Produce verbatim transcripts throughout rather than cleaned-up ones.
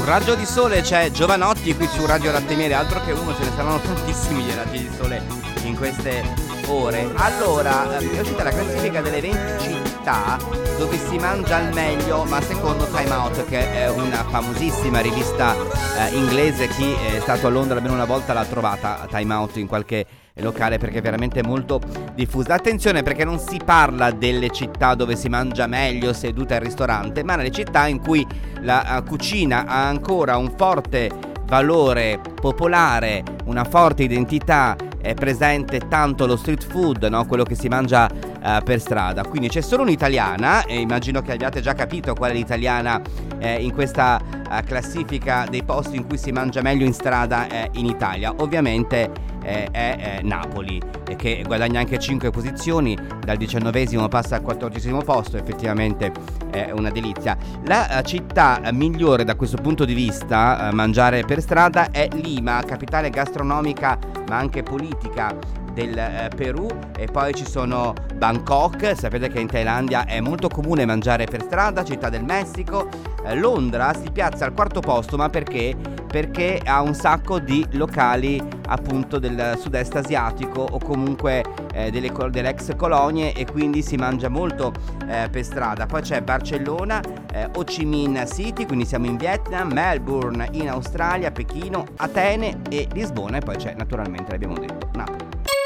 Raggio di Sole c'è Giovanotti qui su Radio Latte e Miele, altro che uno, ce ne saranno tantissimi di raggi di sole in queste ore. Allora, è uscita la classifica delle venti città dove si mangia al meglio, ma secondo Time Out, che è una famosissima rivista eh, inglese. Chi è stato a Londra almeno una volta l'ha trovata Time Out in qualche locale, perché è veramente molto diffusa. Attenzione, perché non si parla delle città dove si mangia meglio seduta al ristorante, ma nelle città in cui la uh, cucina ha ancora un forte valore popolare, una forte identità, è presente tanto lo street food, no? Quello che si mangia uh, per strada. Quindi c'è solo un'italiana, e immagino che abbiate già capito qual è l'italiana eh, in questa uh, classifica dei posti in cui si mangia meglio in strada eh, in Italia. Ovviamente eh, è, è Napoli, eh, che guadagna anche cinque posizioni, dal diciannovesimo passa al quattordicesimo posto. Effettivamente è una delizia. La uh, città migliore da questo punto di vista, uh, mangiare per strada, è Lima, capitale gastronomica ma anche politica del eh, Perù. E poi ci sono Bangkok, sapete che in Thailandia è molto comune mangiare per strada, Città del Messico. eh, Londra si piazza al quarto posto, ma perché? Perché ha un sacco di locali appunto del sud-est asiatico o comunque eh, delle, delle ex colonie, e quindi si mangia molto eh, per strada. Poi c'è Barcellona, eh, Ho Chi Minh City, quindi siamo in Vietnam, Melbourne in Australia, Pechino, Atene e Lisbona, e poi c'è naturalmente, l'abbiamo detto, Napoli.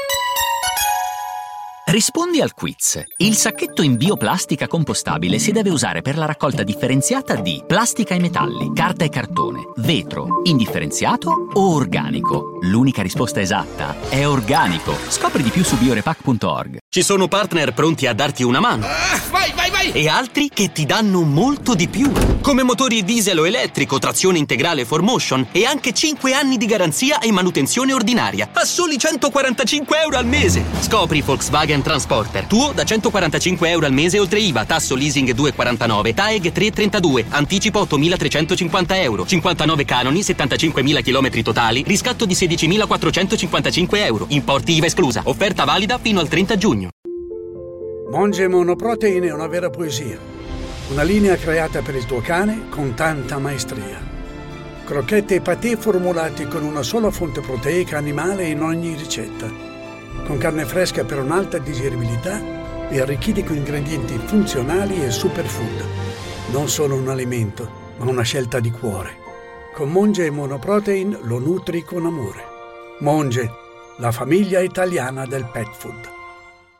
Rispondi al quiz. Il sacchetto in bioplastica compostabile si deve usare per la raccolta differenziata di plastica e metalli, carta e cartone, vetro, indifferenziato o organico. L'unica risposta esatta è organico. Scopri di più su biorepack punto org. Ci sono partner pronti a darti una mano. Uh, vai, vai, vai! E altri che ti danno molto di più. Come motori diesel o elettrico, trazione integrale four motion e anche cinque anni di garanzia e manutenzione ordinaria. A soli centoquarantacinque euro al mese. Scopri Volkswagen Transporter. Tuo da centoquarantacinque euro al mese oltre I V A, tasso leasing due virgola quarantanove, T A E G tre virgola trentadue, anticipo ottomilatrecentocinquanta euro, cinquantanove canoni, settantacinquemila chilometri totali, riscatto di sedicimilaquattrocentocinquantacinque euro, importi I V A esclusa, offerta valida fino al trenta giugno. Monge Monoprotein è una vera poesia, una linea creata per il tuo cane con tanta maestria. Crocchette e patè formulati con una sola fonte proteica animale in ogni ricetta, con carne fresca per un'alta digeribilità e arricchiti con ingredienti funzionali e superfood. Non solo un alimento, ma una scelta di cuore. Con Monge Monoprotein lo nutri con amore. Monge, la famiglia italiana del pet food.